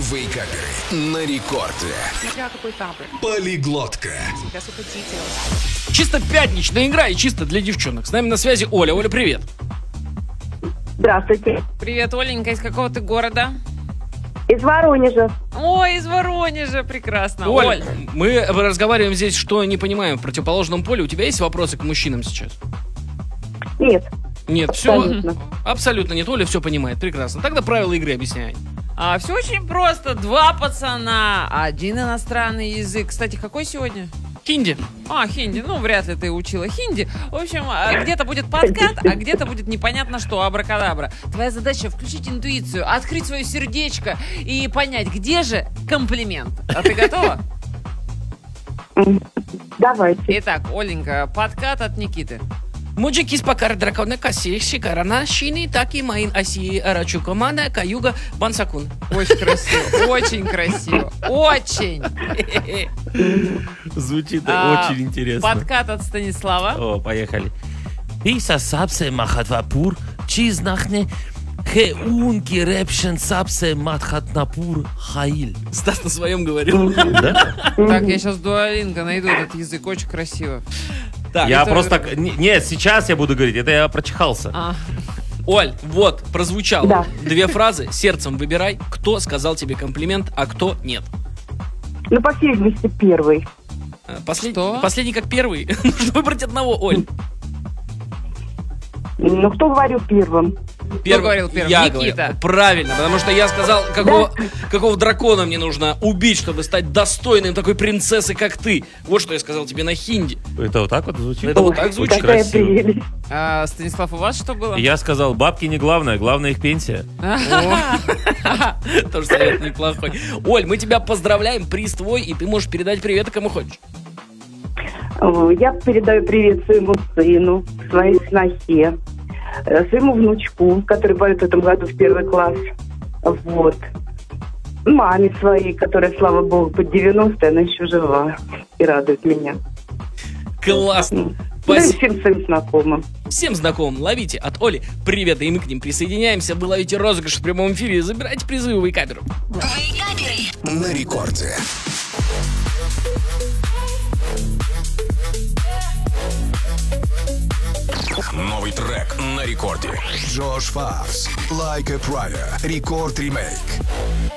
Вейкаперы на рекорде. Смотря какой тапок. Полиглотка. Чисто пятничная игра и чисто для девчонок. С нами на связи Оля. Оля, привет. Здравствуйте. Привет, Оленька. Из какого ты города? Из Воронежа. Ой, из Воронежа. Прекрасно. Оль, мы разговариваем здесь, что не понимаем в противоположном поле. У тебя есть вопросы к мужчинам сейчас? Нет. Нет, все. Абсолютно. Абсолютно нет. Оля все понимает. Прекрасно. Тогда правила игры объясняй. Все очень просто. Два пацана, один иностранный язык. Кстати, какой сегодня? Хинди. Хинди. Ну, вряд ли ты учила хинди. В общем, где-то будет подкат, а где-то будет непонятно что, абракадабра. Твоя задача — включить интуицию, открыть свое сердечко и понять, где же комплимент. А ты готова? Давайте. Итак, Оленька, подкат от Никиты. Муджики спакар дракона каси шикарана шини таки маин аси рачукомана каюга бансакун. Очень красиво, очень красиво, очень. Звучит очень интересно. Подкат от Станислава. О, поехали. Писа сапсе махатвапур, чизнахне, хеунки репшен сапсе матхатнапур хаиль. Стас на своем говорил. Так, я сейчас дуалинго найду этот язык, очень красиво. Так, Я это- просто... Нет, сейчас я буду говорить, это я прочихался. Оль, вот, прозвучало Да. две фразы. Сердцем выбирай, кто сказал тебе комплимент, а кто нет. Ну, по всей видимости, первый. Что? Последний как первый. Нужно выбрать одного, Оль. Ну, кто говорил первым? говорил первым? Я Никита. говорю. Правильно, потому что я сказал, какого дракона мне нужно убить, чтобы стать достойным такой принцессы, как ты. Вот что я сказал тебе на хинди. Это вот так вот звучит? Это вот так звучит. Какая красиво. прелесть. Станислав, у вас что было? Я сказал, бабки не главное, главное их пенсия. Тоже совет неплохой. Оль, мы тебя поздравляем, приз твой, и ты можешь передать привет кому хочешь. Я передаю привет своему сыну, своей снохе, своему внучку, который пойдет в этом году в 1 класс. Вот. Маме своей, которая, слава богу, под 90, она еще жива и радует меня. Классно. Ну и Спасибо. всем своим знакомым. Всем знакомым ловите от Оли привет, и мы к ним присоединяемся. Вы ловите розыгрыш в прямом эфире. Забирайте призы у Вейкаперов. На рекорде. Новый трек на рекорде. Джош Фарс, Like a Prayer, рекорд ремейк.